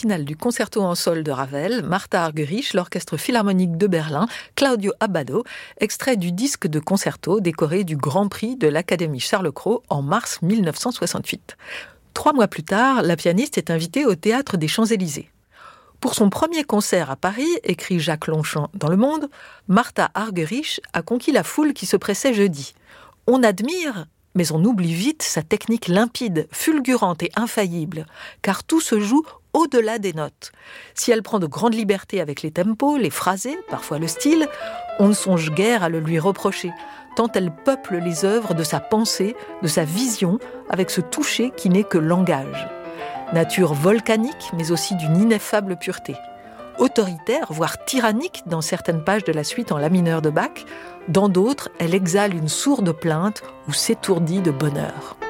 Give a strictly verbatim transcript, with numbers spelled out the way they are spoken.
finale du concerto en sol de Ravel, Martha Argerich, l'Orchestre Philharmonique de Berlin, Claudio Abbado, extrait du disque de concerto décoré du Grand Prix de l'Académie Charles Cros en mars mille neuf cent soixante-huit. Trois mois plus tard, la pianiste est invitée au Théâtre des Champs-Élysées. Pour son premier concert à Paris, écrit Jacques Longchamp dans Le Monde, Martha Argerich a conquis la foule qui se pressait jeudi. On admire, mais on oublie vite sa technique limpide, fulgurante et infaillible, car tout se joue au-delà des notes. Si elle prend de grandes libertés avec les tempos, les phrasés, parfois le style, on ne songe guère à le lui reprocher, tant elle peuple les œuvres de sa pensée, de sa vision, avec ce toucher qui n'est que langage. Nature volcanique, mais aussi d'une ineffable pureté. Autoritaire, voire tyrannique dans certaines pages de la suite en la mineur de Bach, dans d'autres, elle exhale une sourde plainte ou s'étourdit de bonheur.